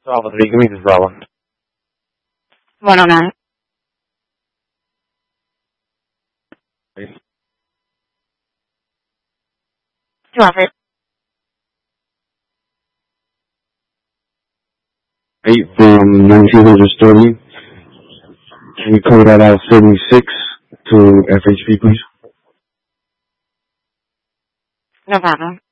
Bravo 3, give me this Bravo. 109. Traffic. 8 from 1900 Sterling. Can you cover that out 76 to FHP, please? No problem.